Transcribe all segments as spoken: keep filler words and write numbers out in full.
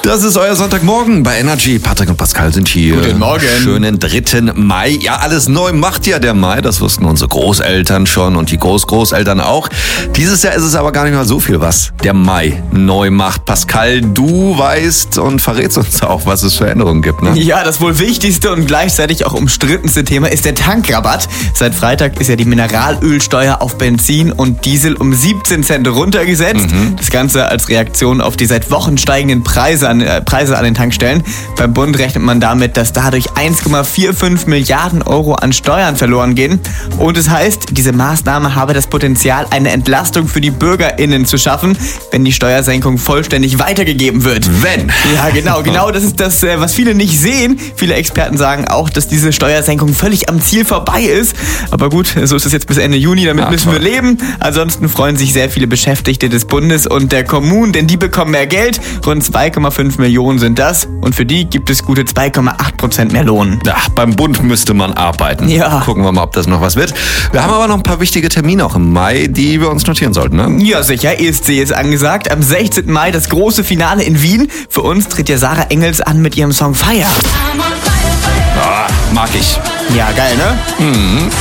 Das ist euer Sonntagmorgen bei Energy. Patrick und Pascal sind hier. Guten Morgen. Schönen dritten Mai. Ja, alles neu macht ja der Mai. Das wussten unsere Großeltern schon und die Großgroßeltern auch. Dieses Jahr ist es aber gar nicht mal so viel, was der Mai neu macht. Pascal, du weißt und verrätst uns auch, was es für Änderungen gibt, ne? Ja, das wohl wichtigste und gleichzeitig auch umstrittenste Thema ist der Tankrabatt. Seit Freitag ist ja die Mineralölsteuer auf Benzin und Diesel um siebzehn Cent runtergesetzt. Mhm. Das Ganze als Reaktion auf die seit Wochen steigenden Preise an, äh, Preise an den Tankstellen. Beim Bund rechnet man damit, dass dadurch eins Komma fünfundvierzig Milliarden Euro an Steuern verloren gehen. Und es heißt, diese Maßnahme habe das Potenzial, eine Entlastung für die BürgerInnen zu schaffen, wenn die Steuersenkung vollständig weitergegeben wird. Wenn? Ja, genau, genau. Das ist das, was viele nicht sehen. Viele Experten sagen auch, dass diese Steuersenkung völlig am Ziel vorbei ist. Aber gut, so ist es jetzt bis Ende Juni, damit ja, müssen wir leben. Ansonsten freuen sich sehr viele Beschäftigte des Bundes und der Kommunen, denn die bekommen mehr Geld. Rund zwei Komma fünf Millionen sind das. Und für die gibt es gute zwei Komma acht Prozent mehr Lohn. Ja, beim Bund müsste man arbeiten. Ja. Gucken wir mal, ob das noch was wird. Wir haben aber noch ein paar wichtige Termine auch im Mai, die wir uns notieren sollten, ne? Ja, sicher. E S C ist angesagt. Am sechzehnten Mai das große Finale in Wien. Für uns tritt ja Sarah Engels an mit ihrem Song Fire. Ah, mag ich. Ja, geil, ne? Mhm.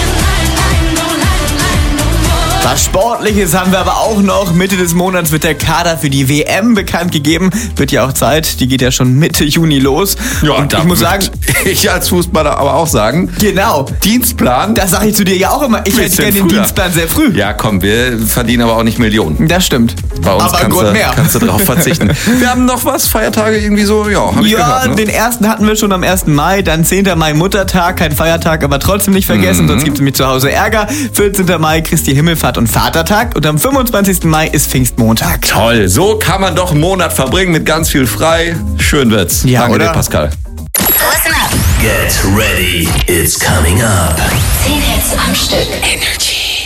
Was Sportliches haben wir aber auch noch. Mitte des Monats wird der Kader für die W M bekannt gegeben. Wird ja auch Zeit. Die geht ja schon Mitte Juni los. Ja, und ich muss sagen, ich als Fußballer aber auch sagen, genau. Dienstplan. Das sage ich zu dir ja auch immer. Ich hätte gerne den Dienstplan sehr früh. Ja, komm, wir verdienen aber auch nicht Millionen. Das stimmt. Bei uns aber kannst, Grund du, mehr. kannst du drauf verzichten. Wir haben noch was, Feiertage irgendwie so, ja, hab ich ja, gehört, ne? Den ersten hatten wir schon am ersten Mai, dann zehnten Mai Muttertag, kein Feiertag, aber trotzdem nicht vergessen, mhm. sonst gibt es nämlich zu Hause Ärger. vierzehnten Mai Christi Himmelfahrt und Vatertag und am fünfundzwanzigsten Mai ist Pfingstmontag. Toll, so kann man doch einen Monat verbringen mit ganz viel frei. Schön wird's. Ja, Danke oder? dir, Pascal. Listen up. Get ready, it's coming up. Zehn Hits am Stück. Energy.